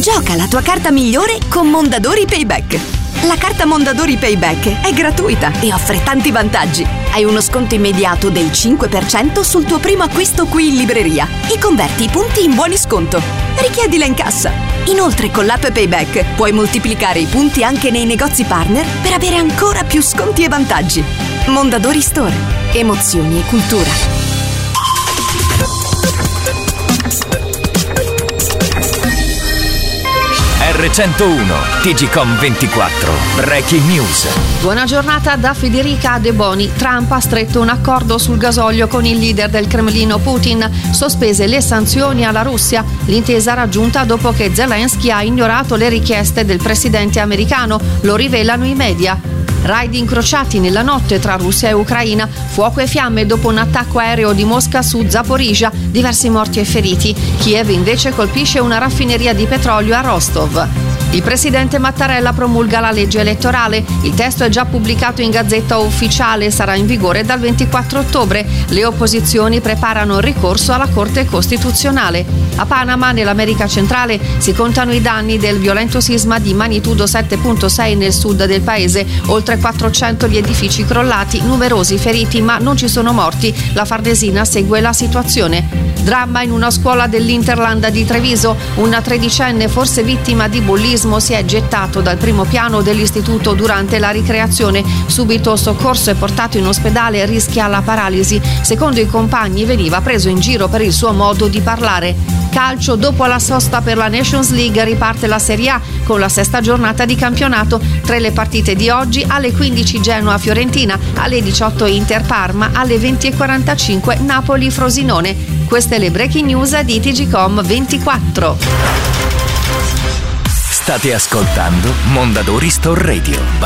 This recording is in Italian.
Gioca la tua carta migliore con Mondadori Payback. La carta Mondadori Payback è gratuita e offre tanti vantaggi. Hai uno sconto immediato del 5% sul tuo primo acquisto qui in libreria e converti i punti in buoni sconto. Richiedila in cassa. Inoltre con l'app Payback puoi moltiplicare i punti anche nei negozi partner per avere ancora più sconti e vantaggi. Mondadori Store. Emozioni e cultura. R101 TGcom 24 Breaking News. Buona giornata da Federica De Boni. Trump ha stretto un accordo sul gasolio con il leader del Cremlino Putin, sospese le sanzioni alla Russia. L'intesa raggiunta dopo che Zelensky ha ignorato le richieste del presidente americano, lo rivelano i media. Raid incrociati nella notte tra Russia e Ucraina, fuoco e fiamme dopo un attacco aereo di Mosca su Zaporizhzhia, diversi morti e feriti. Kiev invece colpisce una raffineria di petrolio a Rostov. Il presidente Mattarella promulga la legge elettorale. Il testo è già pubblicato in Gazzetta Ufficiale e sarà in vigore dal 24 ottobre. Le opposizioni preparano il ricorso alla Corte Costituzionale. A Panama, nell'America centrale, si contano i danni del violento sisma di magnitudo 7.6 nel sud del paese. Oltre 400 gli edifici crollati, numerosi feriti, ma non ci sono morti. La Farnesina segue la situazione. Dramma in una scuola dell'Interland di Treviso. Una tredicenne, forse vittima di bullismo, si è gettato dal primo piano dell'istituto durante la ricreazione. Subito soccorso e portato in ospedale, rischia la paralisi. Secondo i compagni veniva preso in giro per il suo modo di parlare. Calcio, dopo la sosta per la Nations League riparte la Serie A con la sesta giornata di campionato. Tra le partite di oggi: alle 15 Genoa-Fiorentina, alle 18 Inter-Parma, alle 20:45 Napoli-Frosinone. Queste le breaking news di TGcom 24. State ascoltando Mondadori Store Radio by